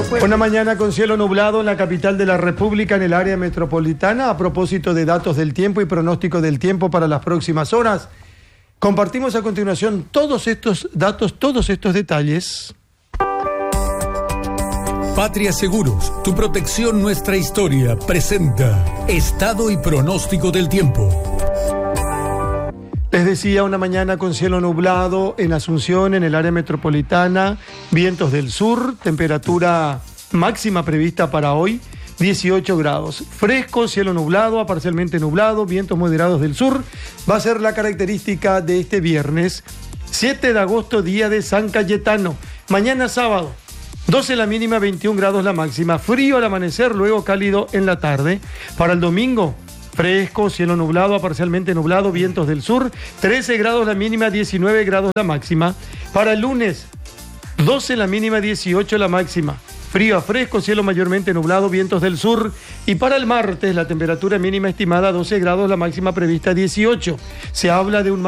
Una mañana con cielo nublado en la capital de la República, en el área metropolitana. A propósito de datos del tiempo y pronóstico del tiempo para las próximas horas, compartimos a continuación todos estos datos, todos estos detalles. Patria Seguros, tu protección, nuestra historia, presenta estado y pronóstico del tiempo. Les decía, una mañana con cielo nublado en Asunción, en el área metropolitana, vientos del sur, temperatura máxima prevista para hoy, 18 grados. Fresco, cielo nublado a parcialmente nublado, vientos moderados del sur. Va a ser la característica de este viernes, 7 de agosto, día de San Cayetano. Mañana sábado, 12 la mínima, 21 grados la máxima. Frío al amanecer, luego cálido en la tarde. Para el domingo, fresco, cielo nublado a parcialmente nublado, vientos del sur, 13 grados la mínima, 19 grados la máxima. Para el lunes, 12 la mínima, 18 la máxima. Frío a fresco, cielo mayormente nublado, vientos del sur. Y para el martes, la temperatura mínima estimada 12 grados, la máxima prevista 18. Se habla de un